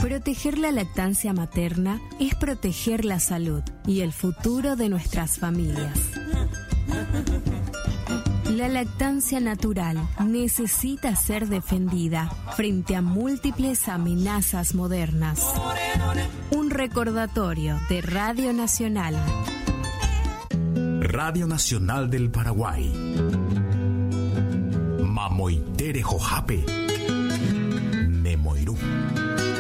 Proteger la lactancia materna es proteger la salud y el futuro de nuestras familias. La lactancia natural necesita ser defendida frente a múltiples amenazas modernas. Un recordatorio de Radio Nacional. Radio Nacional del Paraguay. Mamoitere Jojape.